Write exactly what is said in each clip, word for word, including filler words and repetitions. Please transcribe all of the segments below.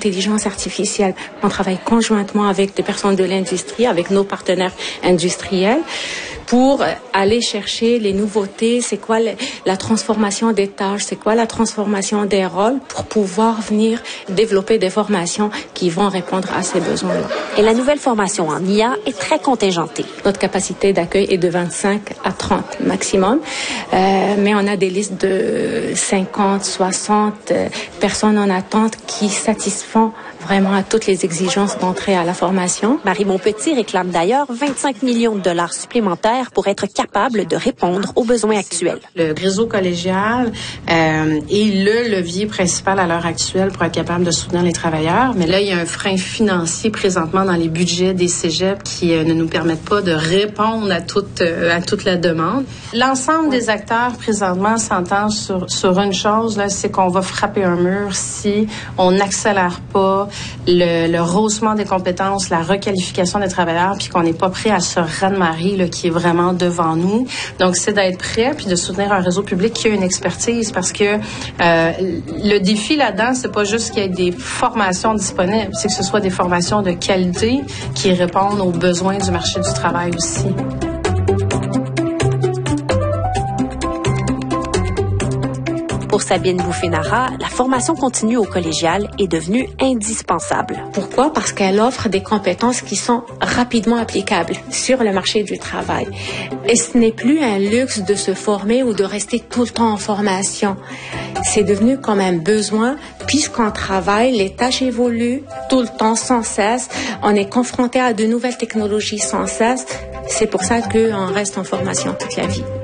l'intelligence artificielle. On travaille conjointement avec des personnes de l'industrie, avec nos partenaires industriels, pour aller chercher les nouveautés, c'est quoi la transformation des tâches, c'est quoi la transformation des rôles, pour pouvoir venir développer des formations qui vont répondre à ces besoins-là. Et la nouvelle formation en I A est très contingentée. Notre capacité d'accueil est de vingt-cinq à trente maximum, euh, mais on a des listes de cinquante, soixante euh, personnes en attente qui satisfont vraiment à toutes les exigences d'entrée à la formation. Marie Montpetit réclame d'ailleurs vingt-cinq millions de dollars supplémentaires pour être capable de répondre aux besoins actuels. Le réseau collégial euh, est le levier principal à l'heure actuelle pour être capable de soutenir les travailleurs. Mais là, il y a un frein financier présentement dans les budgets des cégeps qui euh, ne nous permettent pas de répondre à toute, euh, à toute la demande. L'ensemble des acteurs présentement s'entend sur, sur une chose, là, c'est qu'on va frapper un mur si on n'accélère pas le, le rehaussement des compétences, la requalification des travailleurs, puis qu'on n'est pas prêt à ce raz-de-marée là, qui est vraiment devant nous. Donc, c'est d'être prêt puis de soutenir un réseau public qui a une expertise, parce que euh, le défi là-dedans, c'est pas juste qu'il y ait des formations disponibles, c'est que ce soit des formations de qualité qui répondent aux besoins du marché du travail aussi. Pour Sabine Bouffé-Nara, la formation continue au collégial est devenue indispensable. Pourquoi? Parce qu'elle offre des compétences qui sont rapidement applicables sur le marché du travail. Et ce n'est plus un luxe de se former ou de rester tout le temps en formation. C'est devenu comme un besoin, puisqu'on travaille, les tâches évoluent tout le temps, sans cesse. On est confronté à de nouvelles technologies sans cesse. C'est pour ça qu'on reste en formation toute la vie.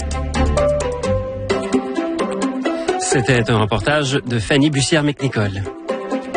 C'était un reportage de Fanny Bussière-McNicol.